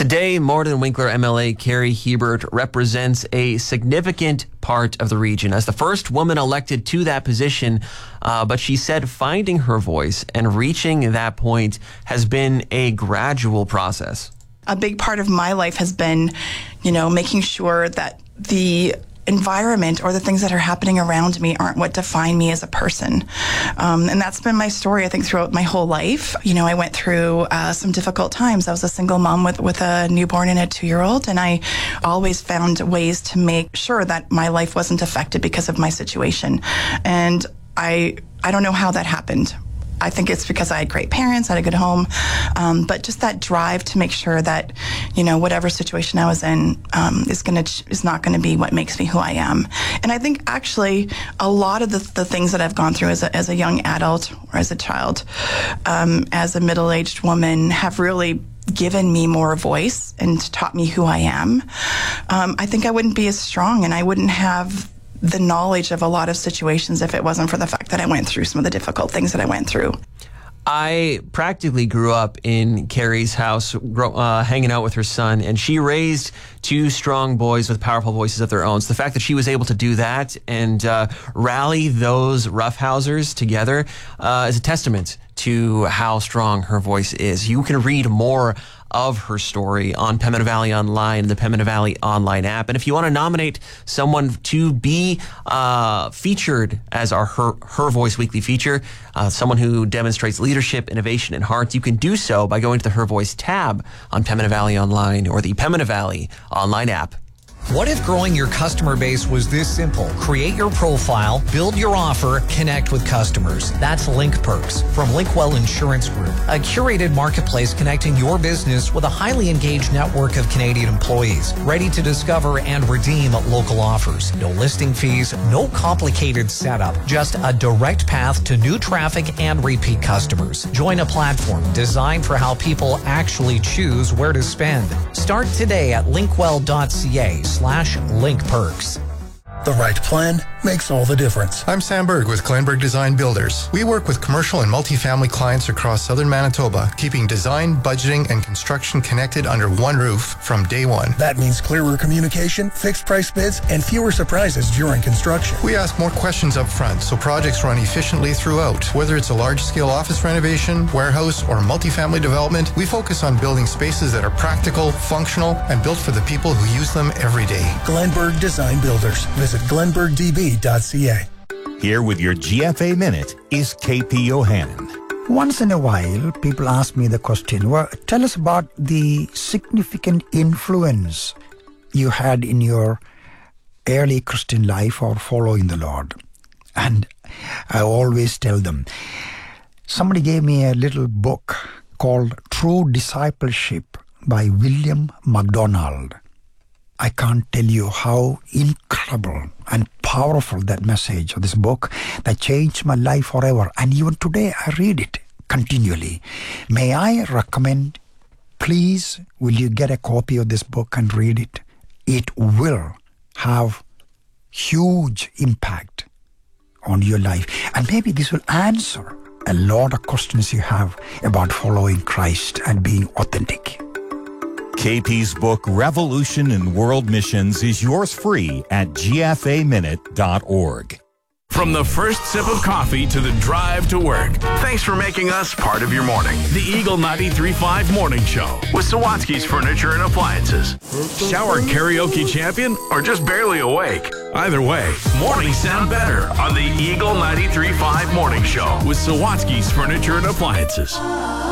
Today, Morden Winkler MLA Carrie Hebert represents a significant part of the region as the first woman elected to that position. But she said finding her voice and reaching that point has been a gradual process. A big part of my life has been, making sure that the environment or the things that are happening around me aren't what define me as a person. And that's been my story, I think, throughout my whole life. I went through some difficult times. I was a single mom with a newborn and a 2-year-old, and I always found ways to make sure that my life wasn't affected because of my situation. And I don't know how that happened. I think it's because I had great parents, I had a good home, but just that drive to make sure that, whatever situation I was in is not going to be what makes me who I am. And I think actually a lot of the things that I've gone through as a young adult or as a child, as a middle-aged woman, have really given me more voice and taught me who I am. I think I wouldn't be as strong, and I wouldn't have the knowledge of a lot of situations if it wasn't for the fact that I went through some of the difficult things that I went through. I practically grew up in Carrie's house, hanging out with her son, and she raised 2 strong boys with powerful voices of their own. So the fact that she was able to do that and rally those roughhousers together is a testament to how strong her voice is. You can read more of her story on Pembina Valley Online, the Pembina Valley Online app. And if you want to nominate someone to be featured as our Her Voice Weekly feature, someone who demonstrates leadership, innovation, and heart, you can do so by going to the Her Voice tab on Pembina Valley Online or the Pembina Valley Online app. What if growing your customer base was this simple? Create your profile, build your offer, connect with customers. That's Link Perks from Linkwell Insurance Group, a curated marketplace connecting your business with a highly engaged network of Canadian employees, ready to discover and redeem local offers. No listing fees, no complicated setup, just a direct path to new traffic and repeat customers. Join a platform designed for how people actually choose where to spend. Start today at linkwell.ca/linkperks. The right plan makes all the difference. I'm Sam Berg with Glenberg Design Builders. We work with commercial and multifamily clients across southern Manitoba, keeping design, budgeting, and construction connected under one roof from day one. That means clearer communication, fixed price bids, and fewer surprises during construction. We ask more questions up front so projects run efficiently throughout. Whether it's a large-scale office renovation, warehouse, or multifamily development, we focus on building spaces that are practical, functional, and built for the people who use them every day. Glenberg Design Builders. Visit glenbergdb.ca. Here with your GFA Minute is KP Yohannan. Once in a while, people ask me the question, well, tell us about the significant influence you had in your early Christian life or following the Lord. And I always tell them, somebody gave me a little book called True Discipleship by William MacDonald. I can't tell you how incredible and powerful that message of this book that changed my life forever. And even today, I read it continually. May I recommend, please, will you get a copy of this book and read it? It will have huge impact on your life. And maybe this will answer a lot of questions you have about following Christ and being authentic. KP's book, Revolution in World Missions, is yours free at gfaminute.org. From the first sip of coffee to the drive to work, thanks for making us part of your morning. The Eagle 93.5 Morning Show with Sawatsky's Furniture and Appliances. Shower karaoke champion or just barely awake? Either way, mornings sound better on the Eagle 93.5 Morning Show with Sawatsky's Furniture and Appliances.